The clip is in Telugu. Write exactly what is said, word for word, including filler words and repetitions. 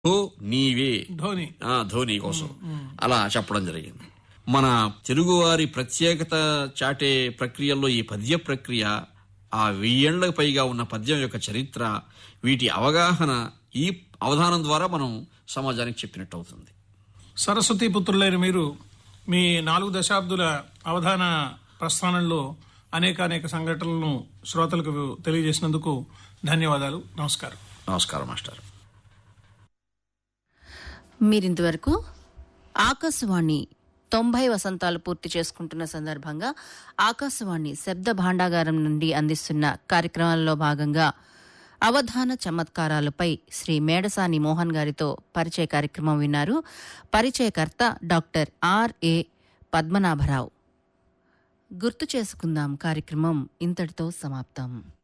ఓ నీవే ధోని ఆ ధోని కోసం అలా చెప్పడం జరిగింది. మన తెలుగువారి ప్రత్యేకత చాటే ప్రక్రియల్లో ఈ పద్య ప్రక్రియ, ఆ వెయ్యేళ్లకు పైగా ఉన్న పద్యం యొక్క చరిత్ర, వీటి అవగాహన ఈ అవధానం ద్వారా మనం సమాజానికి చెప్పినట్టు అవుతుంది. సరస్వతి పుత్రులైన మీరు మీ నాలుగు దశాబ్దుల అవధాన ప్రస్థానంలో అనేక అనేక సంఘటనలను శ్రోతలకు తెలియజేసినందుకు ధన్యవాదాలు. నమస్కారం. నమస్కారం మాస్టర్. మీరింతవరకు ఆకాశవాణి తొంభై వసంతాలు పూర్తి చేసుకుంటున్న సందర్భంగా ఆకాశవాణి శబ్ద భాండాగారం నుండి అందిస్తున్న కార్యక్రమాల్లో భాగంగా అవధాన చమత్కారాలపై శ్రీ మేడసాని మోహన్ గారితో పరిచయ కార్యక్రమం విన్నారు. పరిచయకర్త డాక్టర్ ఆర్ఏ పద్మనాభరావు. గుర్తు చేసుకుందాం కార్యక్రమం ఇంతటితో సమాప్తం.